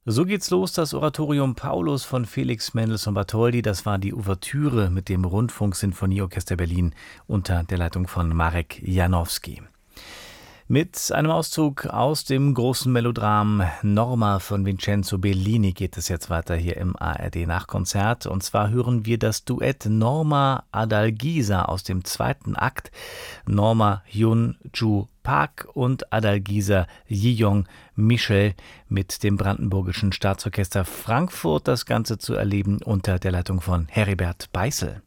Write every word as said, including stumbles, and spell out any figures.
So geht's los, das Oratorium Paulus von Felix Mendelssohn Bartholdy. Das war die Ouvertüre mit dem Rundfunksinfonieorchester Berlin unter der Leitung von Marek Janowski. Mit einem Auszug aus dem großen Melodram Norma von Vincenzo Bellini geht es jetzt weiter hier im A R D-Nachkonzert. Und zwar hören wir das Duett Norma Adalgisa aus dem zweiten Akt. Norma Hyun-Ju Park und Adalgisa Ji-Young Michel mit dem Brandenburgischen Staatsorchester Frankfurt. Das Ganze zu erleben unter der Leitung von Heribert Beißel.